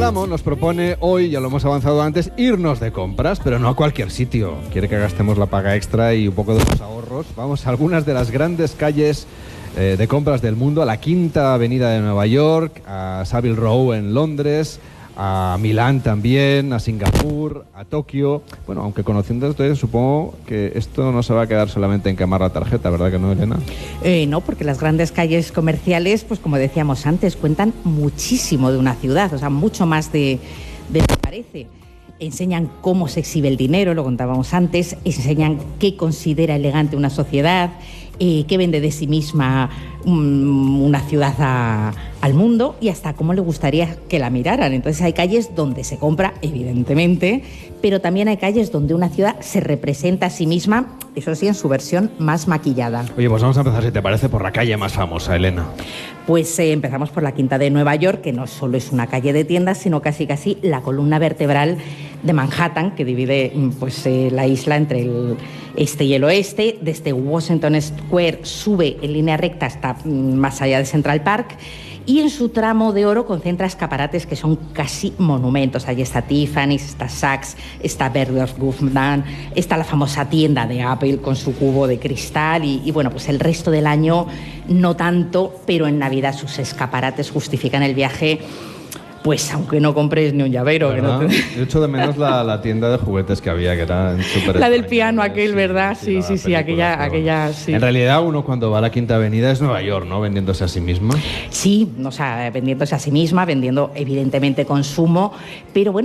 Ramo nos propone hoy, ya lo hemos avanzado antes, irnos de compras, pero no a cualquier sitio. Quiere que gastemos la paga extra y un poco de los ahorros. Vamos a algunas de las grandes calles de compras del mundo, a la Quinta Avenida de Nueva York, a Savile Row en Londres, a Milán también, a Singapur, a Tokio. Bueno, aunque conociendo ustedes, supongo que esto no se va a quedar solamente en quemar la tarjeta, ¿verdad que no, Elena? No, porque las grandes calles comerciales, pues como decíamos antes, cuentan muchísimo de una ciudad, o sea, mucho más de lo que parece. Enseñan cómo se exhibe el dinero, lo contábamos antes, enseñan qué considera elegante una sociedad, qué vende de sí misma una ciudad al mundo y hasta cómo le gustaría que la miraran. Entonces hay calles donde se compra, evidentemente, pero también hay calles donde una ciudad se representa a sí misma, eso sí, en su versión más maquillada. Oye, pues vamos a empezar, si te parece, por la calle más famosa, Elena. Pues empezamos por la Quinta de Nueva York, que no solo es una calle de tiendas, sino casi la columna vertebral de Manhattan, que divide la isla entre el este y el oeste. Desde Washington Square sube en línea recta hasta más allá de Central Park, y en su tramo de oro concentra escaparates que son casi monumentos. Allí está Tiffany's, está Saks, está Bergdorf Goodman, está la famosa tienda de Apple con su cubo de cristal y bueno, pues el resto del año no tanto, pero en Navidad sus escaparates justifican el viaje. Pues aunque no compres ni un llavero. Que no te... Yo echo de menos la tienda de juguetes que había, que era súper... La del piano aquel, sí, ¿verdad? Sí, aquella sí. En realidad uno cuando va a la Quinta Avenida es Nueva York, ¿no? Vendiéndose a sí misma. Sí, o sea, vendiéndose a sí misma, vendiendo evidentemente consumo, pero bueno,